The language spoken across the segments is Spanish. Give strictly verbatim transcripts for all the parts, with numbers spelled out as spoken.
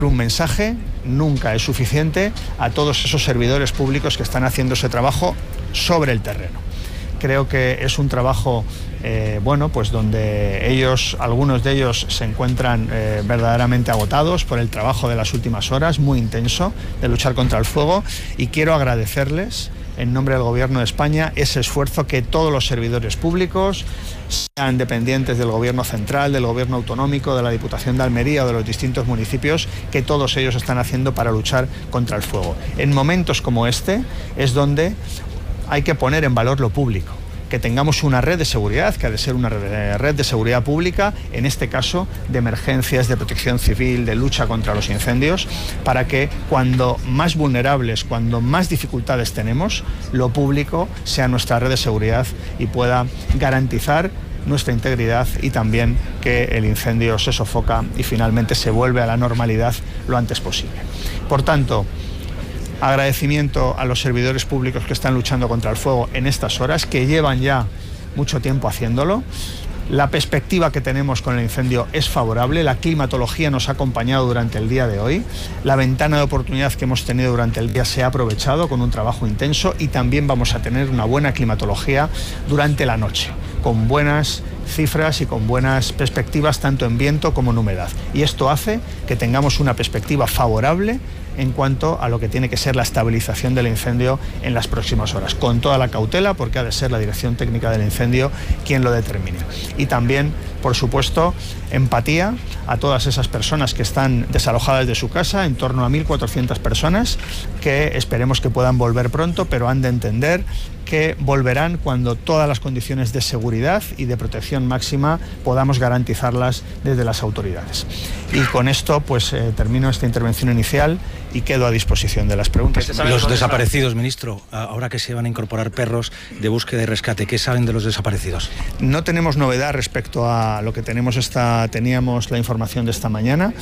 Un mensaje nunca es suficiente a todos esos servidores públicos que están haciendo ese trabajo sobre el terreno. Creo que es un trabajo, eh, bueno, pues donde ellos, algunos de ellos se encuentran eh, verdaderamente agotados por el trabajo de las últimas horas, muy intenso, de luchar contra el fuego, y quiero agradecerles en nombre del Gobierno de España ese esfuerzo que todos los servidores públicos, sean dependientes del Gobierno central, del Gobierno autonómico, de la Diputación de Almería o de los distintos municipios, que todos ellos están haciendo para luchar contra el fuego. En momentos como este es donde hay que poner en valor lo público, que tengamos una red de seguridad, que ha de ser una red de seguridad pública, en este caso de emergencias, de protección civil, de lucha contra los incendios, para que cuando más vulnerables, cuando más dificultades tenemos, lo público sea nuestra red de seguridad y pueda garantizar nuestra integridad, y también que el incendio se sofoca y finalmente se vuelve a la normalidad lo antes posible. Por tanto, agradecimiento a los servidores públicos que están luchando contra el fuego en estas horas, que llevan ya mucho tiempo haciéndolo. La perspectiva que tenemos con el incendio es favorable, la climatología nos ha acompañado durante el día de hoy, la ventana de oportunidad que hemos tenido durante el día se ha aprovechado con un trabajo intenso, y también vamos a tener una buena climatología durante la noche, con buenas cifras y con buenas perspectivas tanto en viento como en humedad. Y esto hace que tengamos una perspectiva favorable en cuanto a lo que tiene que ser la estabilización del incendio en las próximas horas, con toda la cautela, porque ha de ser la Dirección Técnica del Incendio quien lo determine. Y también, por supuesto, empatía a todas esas personas que están desalojadas de su casa, en torno a mil cuatrocientas personas, que esperemos que puedan volver pronto, pero han de entender que volverán cuando todas las condiciones de seguridad y de protección máxima podamos garantizarlas desde las autoridades. Y con esto pues eh, termino esta intervención inicial y quedo a disposición de las preguntas. Los desaparecidos, ministro, ahora que se van a incorporar perros de búsqueda y rescate, ¿qué saben de los desaparecidos? No tenemos novedad respecto a lo que tenemos esta, teníamos la información de esta mañana.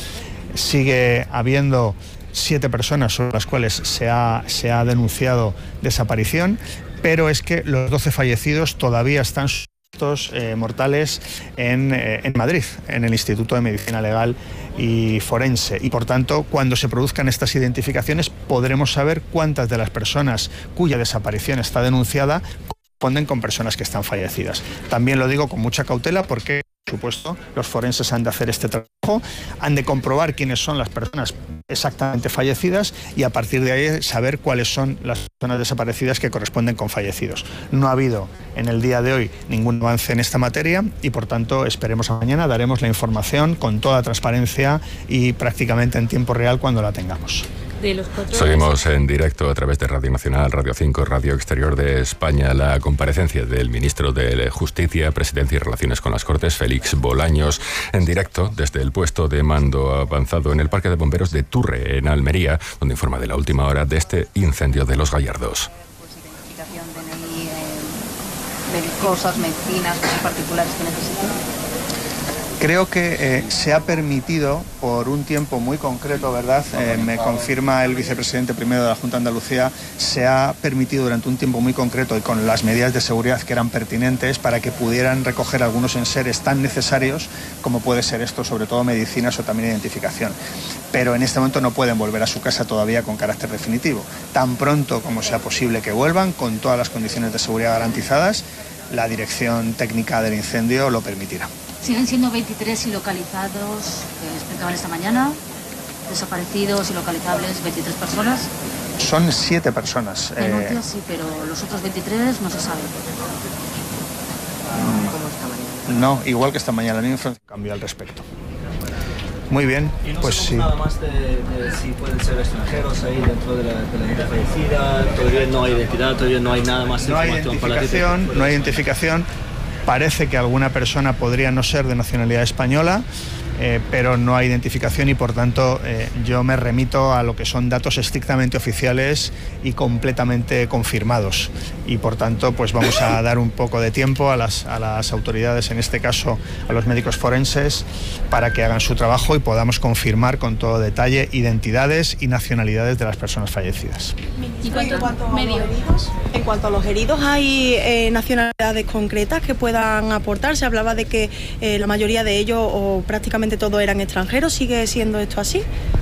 Sigue habiendo siete personas sobre las cuales se ha, se ha denunciado desaparición, pero es que los doce fallecidos todavía están sujetos eh, mortales en, eh, en Madrid, en el Instituto de Medicina Legal y Forense, y por tanto, cuando se produzcan estas identificaciones podremos saber cuántas de las personas cuya desaparición está denunciada corresponden con personas que están fallecidas. También lo digo con mucha cautela porque, por supuesto, los forenses han de hacer este trabajo, han de comprobar quiénes son las personas exactamente fallecidas y a partir de ahí saber cuáles son las personas desaparecidas que corresponden con fallecidos. No ha habido en el día de hoy ningún avance en esta materia y por tanto esperemos a mañana, daremos la información con toda transparencia y prácticamente en tiempo real cuando la tengamos. De los cuatro... Seguimos en directo a través de Radio Nacional, Radio cinco, Radio Exterior de España, la comparecencia del ministro de Justicia, Presidencia y Relaciones con las Cortes, Félix Bolaños, en directo desde el puesto de mando avanzado en el Parque de Bomberos de Turre, en Almería, donde informa de la última hora de este incendio de Los Gallardos. Pues identificación, D N I, eh, de cosas, medicinas, cosas particulares que necesiten. Creo que eh, se ha permitido por un tiempo muy concreto, ¿verdad? Eh, me confirma el vicepresidente primero de la Junta de Andalucía, se ha permitido durante un tiempo muy concreto y con las medidas de seguridad que eran pertinentes para que pudieran recoger algunos enseres tan necesarios como puede ser esto, sobre todo medicinas o también identificación. Pero en este momento no pueden volver a su casa todavía con carácter definitivo. Tan pronto como sea posible que vuelvan, con todas las condiciones de seguridad garantizadas, la Dirección Técnica del Incendio lo permitirá. Siguen siendo veintitrés ilocalizados, que explicaban esta mañana, desaparecidos, ilocalizables, veintitrés personas. Son siete personas. Denuncias, eh... sí, pero los otros veintitrés no se sabe. No, igual que esta mañana, la misma información cambió al respecto. Muy bien, y no pues sabemos sí. nada más de, de si pueden ser extranjeros ahí dentro de la, de la gente fallecida, todavía no hay identidad, todavía no hay nada más no hay información para ti. No hay identificación. Parece que alguna persona podría no ser de nacionalidad española, eh, pero no hay identificación y por tanto eh, yo me remito a lo que son datos estrictamente oficiales y completamente confirmados. Y por tanto pues vamos a dar un poco de tiempo a las, a las autoridades, en este caso a los médicos forenses, para que hagan su trabajo y podamos confirmar con todo detalle identidades y nacionalidades de las personas fallecidas. ¿Y cuánto, en, cuanto a los heridos, en cuanto a los heridos, ¿hay eh, nacionalidades concretas que puedan aportar? Se hablaba de que eh, la mayoría de ellos o prácticamente todos eran extranjeros. ¿Sigue siendo esto así?